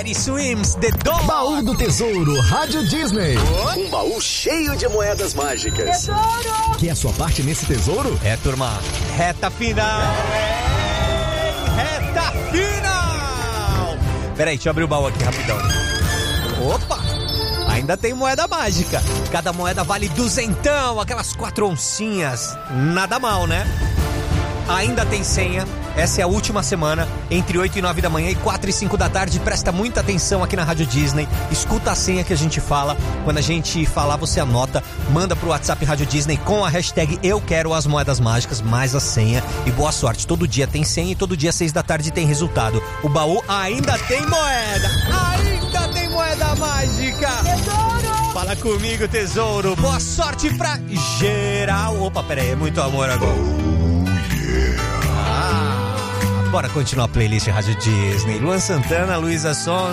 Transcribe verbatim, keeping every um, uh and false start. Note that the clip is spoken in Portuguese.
Teddy Swims, The Dog. Baú do Tesouro, Rádio Disney. Um baú cheio de moedas mágicas. Tesouro! Quer a sua parte nesse tesouro? É, turma, reta final. É, reta final. Peraí, deixa eu abrir o baú aqui rapidão. Opa! Ainda tem moeda mágica. Cada moeda vale duzentão, aquelas quatro oncinhas. Nada mal, né? Ainda tem senha. Essa é a última semana, entre oito e nove da manhã e quatro e cinco da tarde. Presta muita atenção aqui na Rádio Disney. Escuta a senha que a gente fala. Quando a gente falar, você anota. Manda pro WhatsApp Rádio Disney com a hashtag Eu Quero as Moedas Mágicas, mais a senha. E boa sorte. Todo dia tem senha e todo dia, seis da tarde, tem resultado. O baú ainda tem moeda. Ainda tem moeda mágica. Tesouro! Fala comigo, tesouro. Boa sorte pra geral. Opa, peraí, é muito amor agora. Bora continuar a playlist Rádio Disney. Luan Santana, Luísa Sonza.